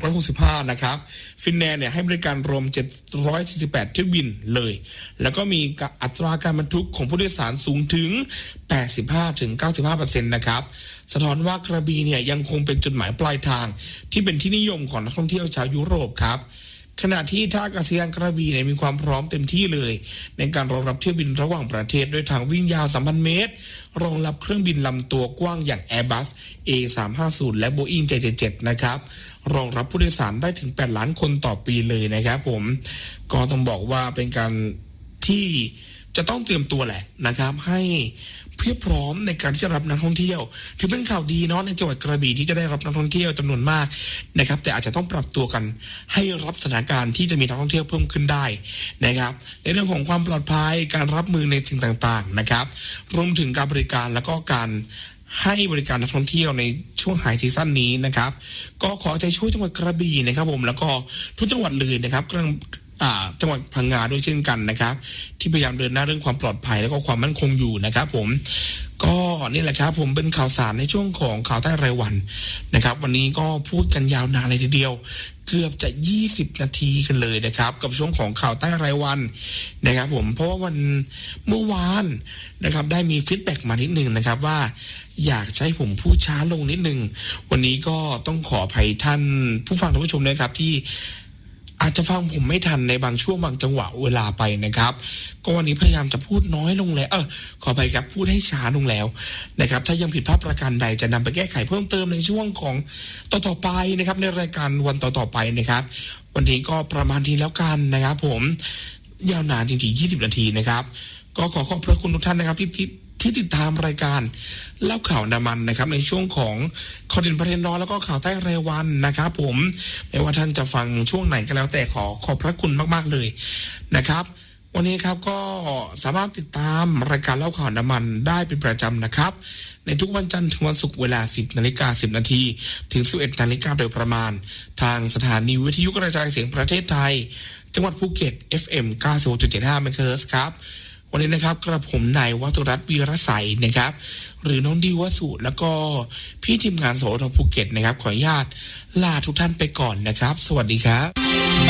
2565นะครับฟินแลนด์เนี่ยให้บริการรวม748เที่ยวบินเลยแล้วก็มีอัตราการบรรทุกของผู้โดยสารสูงถึง 85-95% นะครับสะท้อนว่ากระบี่เนี่ยยังคงเป็นจุดหมายปลายทางที่เป็นที่นิยมของนักท่องเที่ยวชาวยุโรปครับขณะที่ท่าอากาศยานกระบี่เนี่ยมีความพร้อมเต็มที่เลยในการรองรับเที่ยวบินระหว่างประเทศด้วยทางวิ่งยาว 3,000 เมตรรองรับเครื่องบินลำตัวกว้างอย่าง Airbus A350 และ Boeing 777 นะครับรองรับผู้โดยสารได้ถึง 8 ล้านคนต่อปีเลยนะครับผมก็ต้องบอกว่าเป็นการที่จะต้องเตรียมตัวแหละนะครับให้เพียบพร้อมในการที่จะรับนักท่องเที่ยวถือเป็นข่าวดีเนาะในจังหวัดกระบี่ที่จะได้รับนักท่องเที่ยวจำนวนมากนะครับแต่อาจจะต้องปรับตัวกันให้รับสถานการณ์ที่จะมีนักท่องเที่ยวเพิ่มขึ้นได้นะครับในเรื่องของความปลอดภัยการรับมือในสิ่งต่างๆนะครับรวมถึงการบริการแล้วก็การให้บริการนักท่องเที่ยวในช่วงไฮซีซั่นนี้นะครับก็ขอใจช่วยจังหวัดกระบี่นะครับผมแล้วก็ทุกจังหวัดเลยนะครับจังหวัดพังงาด้วยเช่นกันนะครับที่พยายามเดินหน้าเรื่องความปลอดภัยและก็ความมั่นคงอยู่นะครับผมก็นี่แหละครับผมเป็นข่าวสารในช่วงของข่าวใต้รายวันนะครับวันนี้ก็พูดกันยาวนานเลยทีเดียวเกือบจะ20นาทีกันเลยนะครับกับช่วงของข่าวใต้รายวันนะครับผมเพราะว่าวันเมื่อวานนะครับได้มีฟีดแบ็กมานิดนึงนะครับว่าอยากให้ผมพูดช้าลงนิดนึงวันนี้ก็ต้องขออภัยท่านผู้ฟังท่านผู้ชมนะครับที่อาจจะฟังผมไม่ทันในบางช่วงบางจังหวะเวลาไปนะครับก็วันนี้พยายามจะพูดน้อยลงแล้วขออภัยครับพูดให้ช้าลงแล้วนะครับถ้ายังผิดพลาดประการใดจะนำไปแก้ไขเพิ่มเติมในช่วงของต่อไปนะครับในรายการวันต่อไปนะครับวันนี้ก็ประมาณนี้แล้วกันนะครับผมยาวนานจริงๆ20นาทีนะครับก็ขอบพระคุณทุกท่านนะครับที่ติดตามรายการเล่าข่าวน้ำมันนะครับในช่วงของข่าวเด่นประเด็นร้อนแล้วก็ข่าวใต้รายวันนะครับผมไม่ว่าท่านจะฟังช่วงไหนก็แล้วแต่ขอบพระคุณมากๆเลยนะครับวันนี้ครับก็สามารถติดตามรายการเล่าข่าวน้ำมันได้เป็นประจำนะครับในทุกวันจันทร์ถึงวันศุกร์เวลา 10:10 นถึง 11:00 นโดยประมาณทางสถานีวิทยุกระจายเสียงประเทศไทยจังหวัดภูเก็ต FM 96.75 เมกะเฮิรตซ์ครับวันนี้นะครับกระผมนายวสุรัตน์วีรไสยนะครับหรือน้องดิววสุแล้วก็พี่ทีมงานสทภูเก็ตนะครับขออนุญาตลาทุกท่านไปก่อนนะครับสวัสดีครับ